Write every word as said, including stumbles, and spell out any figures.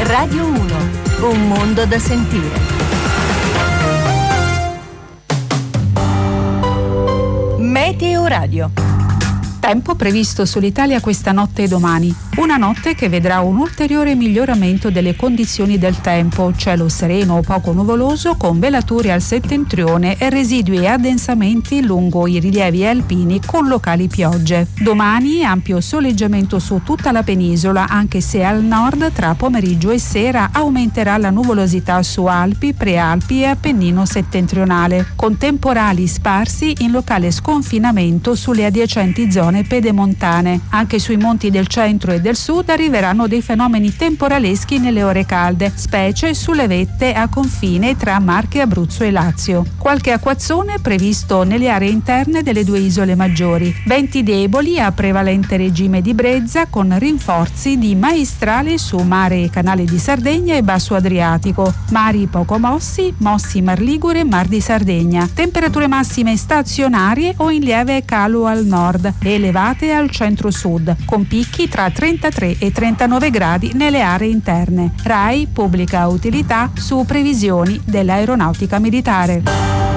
Radio uno, un mondo da sentire. Meteo Radio. Tempo previsto sull'Italia questa notte e domani. Una notte che vedrà un ulteriore miglioramento delle condizioni del tempo, cielo sereno o poco nuvoloso con velature al settentrione e residui e addensamenti lungo i rilievi alpini con locali piogge. Domani ampio soleggiamento su tutta la penisola, anche se al nord tra pomeriggio e sera aumenterà la nuvolosità su Alpi, Prealpi e Appennino settentrionale, con temporali sparsi in locale sconfinamento sulle adiacenti zone pedemontane. Anche sui monti del centro e del sud arriveranno dei fenomeni temporaleschi nelle ore calde, specie sulle vette a confine tra Marche, Abruzzo e Lazio. Qualche acquazzone previsto nelle aree interne delle due isole maggiori. Venti deboli a prevalente regime di brezza con rinforzi di maestrale su mare e canale di Sardegna e basso Adriatico. Mari poco mossi, mossi Mar Ligure e Mar di Sardegna. Temperature massime stazionarie o in lieve calo al nord, elevate al centro-sud, con picchi tra trentatré e trentanove gradi nelle aree interne. RAI pubblica utilità su previsioni dell'aeronautica militare.